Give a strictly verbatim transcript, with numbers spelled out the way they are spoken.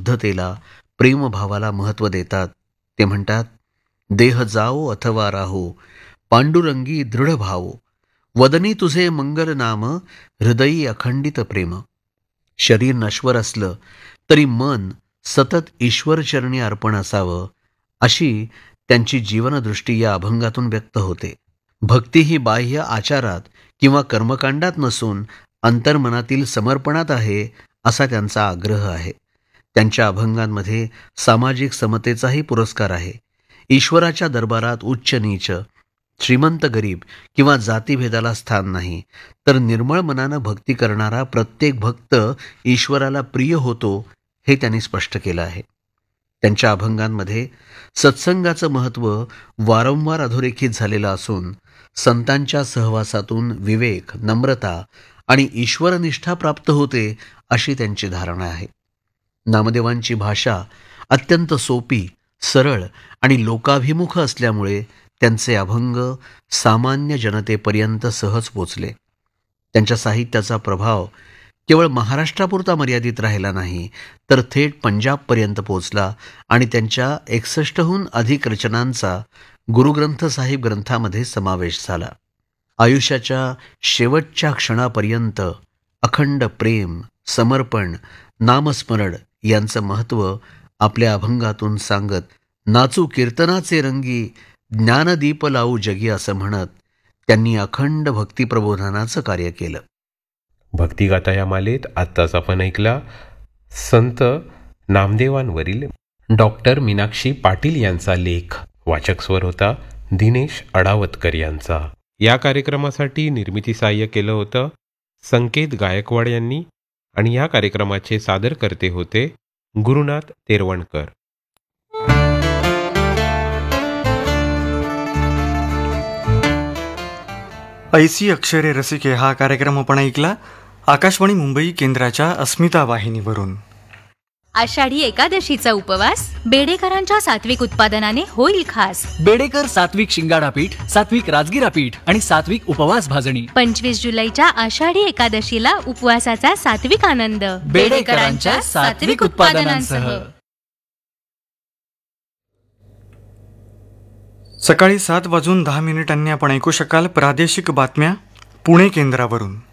शुद्धतेला, प्रेमभावाला महत्त्व देतात. ते म्हणतात, देह जाओ अथवा राहो, पांडुरंगी दृढ भावो, वदनी तुझे मंगल नाम, हृदयी अखंडित प्रेम. शरीर नश्वर असलं तरी मन सतत ईश्वरचरणी अर्पण असावं, अशी त्यांची जीवनदृष्टी या अभंगातून व्यक्त होते. भक्ती ही बाह्य आचारात किंवा कर्मकांडात नसून अंतर्मनातील समर्पणात आहे, असा त्यांचा आग्रह आहे. त्यांच्या अभंगांमध्ये सामाजिक समतेचाही पुरस्कार आहे. ईश्वराच्या दरबारात उच्च नीच, श्रीमंत गरीब किंवा जातीभेदाला स्थान नाही, तर निर्मळ मनानं भक्ती करणारा प्रत्येक भक्त ईश्वराला प्रिय होतो, हे त्यांनी स्पष्ट केलं आहे. त्यांच्या अभंगांमध्ये सत्संगाचं महत्त्व वारंवार अधोरेखित झालेलं असून संतांच्या सहवासातून विवेक, नम्रता आणि ईश्वरनिष्ठा प्राप्त होते, अशी त्यांची धारणा आहे. नामदेवांची भाषा अत्यंत सोपी, सरळ आणि लोकाभिमुख असल्यामुळे त्यांचे अभंग सामान्य जनतेपर्यंत सहज पोचले. त्यांच्या साहित्याचा प्रभाव केवळ महाराष्ट्रापुरता मर्यादित राहिला नाही, तर थेट पंजाबपर्यंत पोचला आणि त्यांच्या एकसष्टहून अधिक रचनांचा गुरुग्रंथ साहिब ग्रंथामध्ये समावेश झाला. आयुष्याच्या शेवटच्या क्षणापर्यंत अखंड प्रेम, समर्पण, नामस्मरण यांचं महत्त्व आपल्या अभंगातून सांगत, नाचू कीर्तनाचे रंगी, ज्ञानदीप लावू जगी, असं म्हणत त्यांनी अखंड भक्तिप्रबोधनाचं कार्य केलं. भक्तिगाथा या मालेत आत्ताच आपण ऐकला संत नामदेवांवरील डॉक्टर मीनाक्षी पाटील यांचा लेख. वाचक स्वर होता दिनेश अडावतकर यांचा. या कार्यक्रमासाठी निर्मिती सहाय्य केलं होतं संकेत गायकवाड यांनी आणि या कार्यक्रमाचे सादरकर्ते होते गुरुनाथ तेरवणकर. ऐसी अक्षरे रसिके हा कार्यक्रम आपण ऐकला आकाशवाणी मुंबई केंद्राच्या अस्मिता वाहिनीवरून. आषाढी एकादशीचा उपवास बेडेकरांच्या सात्विक उत्पादनाने होईल खास. बेडेकर सात्विक शिंगाडा पीठ, सात्विक राजगिरा पीठ आणि सात्विक उपवास भाजणी. पंचवीस जुलैच्या आषाढी एकादशीला उपवासाचा सात्विक आनंद बेडेकरांच्या सात्विक उत्पादनांसह. सकाळी सात वाजून दहा मिनिटांनी आपण ऐकू शकाल प्रादेशिक बातम्या पुणे केंद्रावरून.